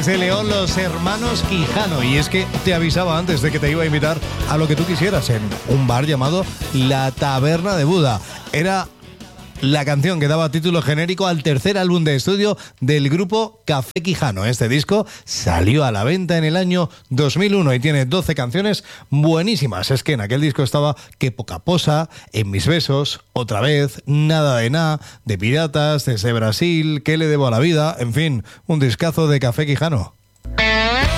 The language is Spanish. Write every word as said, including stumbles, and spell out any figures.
Desde León, los hermanos Quijano. Y es que te avisaba antes de que te iba a invitar a lo que tú quisieras en un bar llamado La Taberna de Buda. Era la canción que daba título genérico al tercer álbum de estudio del grupo Café Quijano. Este disco salió a la venta en el año dos mil uno y tiene doce canciones buenísimas. Es que en aquel disco estaba Qué poca posa, En mis besos, Otra vez, Nada de nada, De piratas, Desde Brasil, ¿Qué le debo a la vida? En fin, un discazo de Café Quijano.